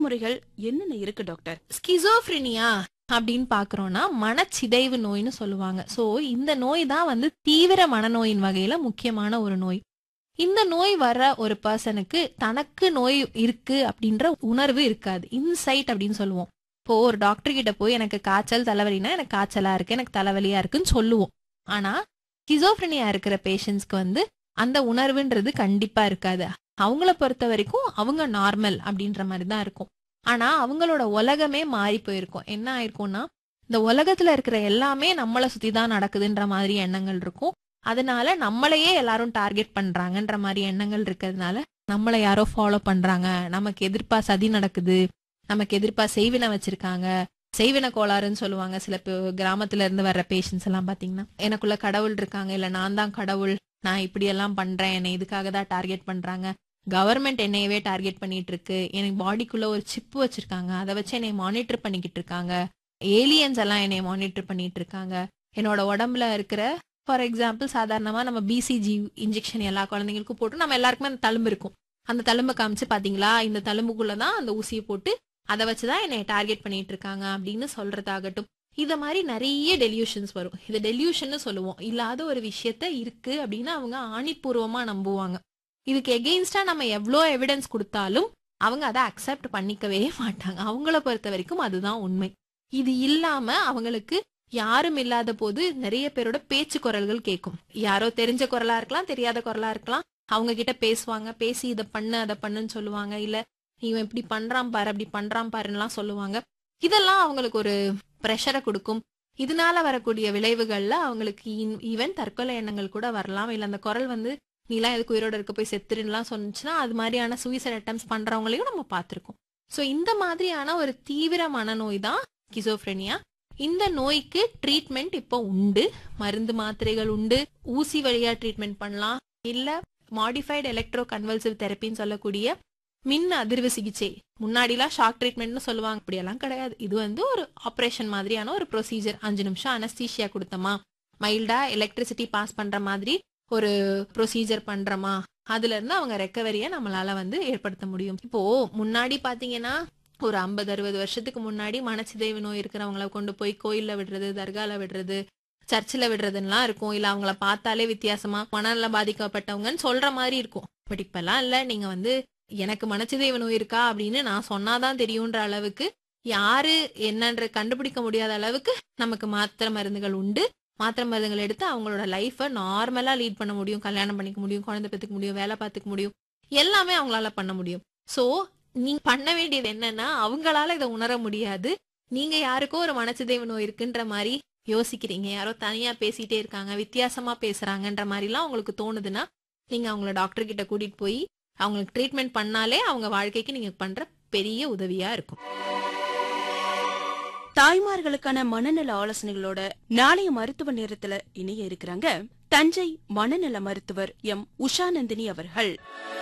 முறைகள் என்னென்ன இருக்கு டாக்டர்? ஸ்கிசோஃப்ரினியா அப்படின்னு பாக்குறோம்னா மனச்சிதைவு நோய்னு சொல்லுவாங்க. சோ இந்த நோய் தான் வந்து தீவிர மனநோயின் வகையில முக்கியமான ஒரு நோய். இந்த நோய் வர ஒரு பர்சனுக்கு தனக்கு நோய் இருக்கு அப்படின்ற உணர்வு இருக்காது. இன்சைட் அப்படின்னு சொல்லுவோம். இப்போ ஒரு டாக்டர் கிட்ட போய் எனக்கு காய்ச்சல் தலைவலினா எனக்கு காய்ச்சலா இருக்கு, எனக்கு தலைவலியா இருக்குன்னு சொல்லுவோம். ஆனா ஸ்கிசோஃப்ரினியா இருக்கிற பேஷண்ட்ஸ்க்கு வந்து அந்த உணர்வுன்றது கண்டிப்பா இருக்காது. அவங்கள பொறுத்த வரைக்கும் அவங்க நார்மல் அப்படின்ற மாதிரி தான் இருக்கும். ஆனா அவங்களோட உலகமே மாறி போயிருக்கும். என்ன ஆயிருக்கும்னா இந்த உலகத்துல இருக்கிற எல்லாமே நம்மளை சுத்தி தான் நடக்குதுன்ற மாதிரி எண்ணங்கள் இருக்கும். அதனால நம்மளையே எல்லாரும் டார்கெட் பண்றாங்கன்ற மாதிரி எண்ணங்கள் இருக்கிறதுனால நம்மளை யாரோ ஃபாலோ பண்றாங்க, நமக்கு எதிர்ப்பா சதி நடக்குது, நமக்கு எதிர்ப்பா செய்வினை வச்சிருக்காங்க, செய்வினை கோளாறுன்னு சொல்லுவாங்க. சில கிராமத்துல இருந்து வர்ற பேஷண்ட்ஸ் எல்லாம் பாத்தீங்கன்னா எனக்குள்ள கடவுள் இருக்காங்க, இல்ல நான் தான் கடவுள், நான் இப்படி எல்லாம் பண்றேன், என்னை இதுக்காக தான் டார்கெட் பண்றாங்க, கவர்மெண்ட் என்னையவே டார்கெட் பண்ணிட்டு இருக்கு, எனக்கு பாடிக்குள்ள ஒரு சிப் வச்சிருக்காங்க, அதை வச்சு என்னை மானிட்டர் பண்ணிக்கிட்டு இருக்காங்க, ஏலியன்ஸ் எல்லாம் என்னை மானிட்டர் பண்ணிட்டு இருக்காங்க, என்னோட உடம்புல இருக்கிற ஃபார் எக்ஸாம்பிள் சாதாரணமா நம்ம பிசிஜி இன்ஜெக்ஷன் எல்லா குழந்தைங்களுக்கும் போட்டு நம்ம எல்லாருக்குமே அந்த தழும்பு இருக்கும். அந்த தழும்பை காமிச்சு பாத்தீங்களா இந்த தழும்புக்குள்ளதான் அந்த ஊசியை போட்டு அதை வச்சுதான் என்னை டார்கெட் பண்ணிட்டு இருக்காங்க அப்படின்னு சொல்றதாகட்டும். இத மாதிரி நிறைய டெலியூஷன்ஸ் வரும். இது டெலியூஷன் சொல்லுவோம். இல்லாத ஒரு விஷயத்த இருக்கு அப்படின்னு அவங்க ஆணிப்பூர்வமா நம்புவாங்க. இதுக்கு எகெயின்ஸ்டா நம்ம எவ்வளோ எவிடன்ஸ் கொடுத்தாலும் அவங்க அதை அக்செப்ட் பண்ணிக்கவே மாட்டாங்க. அவங்கள பொறுத்த வரைக்கும் அதுதான் உண்மை. இது இல்லாம அவங்களுக்கு யாரும் இல்லாத போது நிறைய பேரோட பேச்சு குரல்கள் கேட்கும். யாரோ தெரிஞ்ச குரலா இருக்கலாம், தெரியாத குரலா இருக்கலாம். அவங்க கிட்ட பேசுவாங்க, பேசி இதை பண்ணு அதை பண்ணுன்னு சொல்லுவாங்க. இல்ல இவன் இப்படி பண்றான் பாரு, அப்படி பண்றான் பாருன்னுலாம் சொல்லுவாங்க. இதெல்லாம் அவங்களுக்கு ஒரு ப்ரெஷரை கொடுக்கும். இதனால வரக்கூடிய விளைவுகள்ல அவங்களுக்கு ஈவன் தற்கொலை எண்ணங்கள் கூட வரலாம். இல்ல அந்த குரல் வந்து நீலாம் எதுக்கு உயிரோட இருக்க போய் செத்துருன்னுலாம் சொன்னுச்சுன்னா அது மாதிரியான சூசைட் அட்டெம்ப்ட்ஸ் பண்றவங்களையும் நம்ம பார்த்திருக்கோம். ஸோ இந்த மாதிரியான ஒரு தீவிர மனநோய் தான் ஸ்கிசோஃப்ரெனியா. இந்த நோய்க்கு ட்ரீட்மெண்ட் இப்போ உண்டு, மருந்து மாத்திரைகள் உண்டு, ஊசி வழியா ட்ரீட்மெண்ட் பண்ணலாம், இல்ல மாடிஃபைடு எலக்ட்ரோ கன்வல்சிவ் தெரப்பின்னு சொல்லக்கூடிய மின் அதிர்வு சிகிச்சை. முன்னாடிலாம் ஷாக் ட்ரீட்மெண்ட்னு சொல்லுவாங்க, அப்படியெல்லாம் கிடையாது. இது வந்து ஒரு ஆப்ரேஷன் மாதிரியான ஒரு ப்ரொசீஜர். 5 நிமிஷம் அனஸ்தீஷியா கொடுத்தமா, மைல்டா எலக்ட்ரிசிட்டி பாஸ் பண்ற மாதிரி ஒரு ப்ரொசீஜர் பண்றமா, அதுல இருந்து அவங்க ரெக்கவரியை நம்மளால வந்து ஏற்படுத்த முடியும். இப்போ முன்னாடி பாத்தீங்கன்னா ஒரு 50-60 வருஷத்துக்கு முன்னாடி மனச்சிதைவு நோய் இருக்கிறவங்கள கொண்டு போய் கோயில்ல விடுறது, தர்கால விடுறது, சர்ச்சில் விடுறதுலாம் இருக்கும். இல்ல அவங்கள பார்த்தாலே வித்தியாசமா மனநல பாதிக்கப்பட்டவங்கன்னு சொல்ற மாதிரி இருக்கும். பட் இப்பெல்லாம் இல்ல. நீங்க வந்து எனக்கு மனச்சிதைவு நோய் இருக்கா அப்படின்னு நான் சொன்னாதான் தெரியுன்ற அளவுக்கு, யாரு என்னன்ற கண்டுபிடிக்க முடியாத அளவுக்கு நமக்கு மாத்திரை மருந்துகள் உண்டு. மாத்திரை மருந்துகள் எடுத்து அவங்களோட லைஃபை நார்மலா லீட் பண்ண முடியும். கல்யாணம் பண்ணிக்க முடியும், குழந்தை பெற்றுக்க முடியும், வேலை பார்த்துக்க முடியும், எல்லாமே அவங்களால பண்ண முடியும். சோ நீங்க பண்ண வேண்டியது என்னன்னா, அவங்களால இதை உணர முடியாது, நீங்க யாருக்கோ ஒரு மனச்சிதைவு நோய் இருக்குன்ற மாதிரி யோசிக்கிறீங்க, யாரோ தனியா பேசிட்டே இருக்காங்க, வித்தியாசமா பேசுறாங்கன்ற மாதிரிலாம் உங்களுக்கு தோணுதுன்னா நீங்க அவங்கள டாக்டர் கிட்ட கூட்டிட்டு போய் அவங்களுக்கு ட்ரீட்மெண்ட் பண்ணாலே அவங்க வாழ்க்கைக்கு நீங்க பண்ற பெரிய உதவியா இருக்கும். தாய்மார்களுக்கான மனநல ஆலோசனைகளோட நாளைய மருத்துவ நேரத்துல இணைய இருக்கிறாங்க தஞ்சை மனநல மருத்துவர் எம் உஷாநந்தினி அவர்கள்.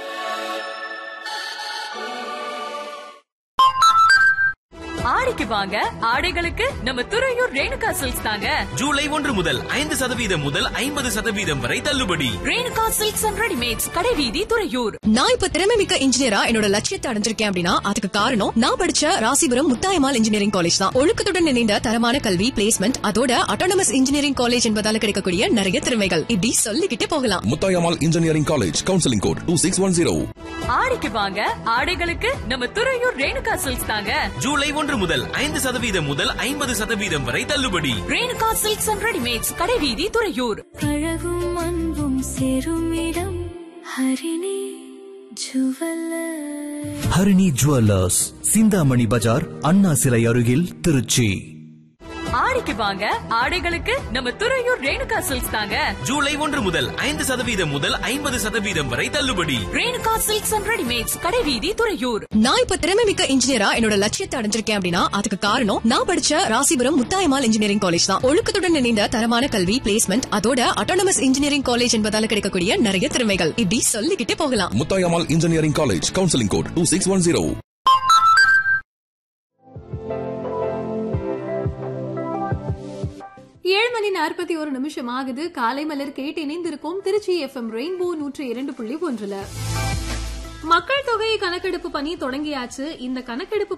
ஆடிக்கு வாங்க, ஆடைகளுக்கு நம்ம துறையூர் ரேணுகா சில்க்ஸ் தாங்க. ஜூலை 1 முதல் 5% முதல் 50% வரை தள்ளுபடி. ரேணுகா சில்க்ஸ் அண்ட் ரெடிமேட்ஸ், கடைவீதி, துறையூர். நான் இப்ப திறமை மிக்க இன்ஜினியரா என்னோட லட்சியத்தை அடைஞ்சிருக்கேன் அப்படின்னா அதுக்கு காரணம் நான் படிச்ச ராசிபுரம் முத்தாயம்மாள் இன்ஜினியரிங் காலேஜ் தான். ஒழுக்கத்துடன் இணைந்த தரமான கல்வி, பிளேஸ்மெண்ட், அதோட அட்டானமஸ் இன்ஜினியரிங் காலேஜ் என்பதால கிடைக்கக்கூடிய நிறைய திறமைகள் இப்படி சொல்லிக்கிட்டே போகலாம். Muthayammal engineering college, counselling code 2610. ஆடிக்கு வாங்க, ஆடைகளுக்கு நம்ம துறையூர் ரேணுகா சில்க்ஸ் தாங்க. ஜூலை 1 முதல் 5% முதல் 50% வரை தள்ளுபடி. ரேணுகா சில்க்ஸ் அண்ட் ரெடிமேட்ஸ், கடைவீதி, துறையூர். அழகும் அன்பும் சேரும் இடம் ஹரிணி ஜுவல்லர்ஸ். ஹரிணி ஜுவல்லர்ஸ், சிந்தாமணி பஜார், அண்ணா சிலை அருகில், திருச்சி. ஆடிக்கு வாங்க, ஆடைகளுக்கு நம்ம துறையூர் ரேணுகா சில்க்ஸ் தாங்க. ஜூலை 1 முதல் 5% முதல் 50% வரை தள்ளுபடி. ரேணுகா சில்க்ஸ் அண்ட் ரெடிமேட்ஸ், கடைவீதி, துறையூர். நான் இப்ப திறமை மிக்க இன்ஜினியரா என்னோட லட்சியத்தை அடைஞ்சிருக்கேன் அப்படின்னா அதுக்கு காரணம் நான் படிச்ச ராசிபுரம் முத்தாயம்மாள் இன்ஜினியரிங் காலேஜ் தான். ஒழுக்கத்துடன் இணைந்த தரமான கல்வி, பிளேஸ்மெண்ட், அதோட அட்டானமஸ் இன்ஜினியரிங் காலேஜ் என்பதால கிடைக்கக்கூடிய நிறைய திறமைகள் இப்படி சொல்லிக்கிட்டே போகலாம். Muthayammal engineering college, counselling code 2610. 7:41 ஆகுது. காலை மலர் கேட்டு இணைந்திருக்கும் திருச்சி FM ரெயின்போ 102.1. மக்கள் தொகை கணக்கெடுப்பு பணி தொடங்கியாச்சு. இந்த கணக்கெடுப்பு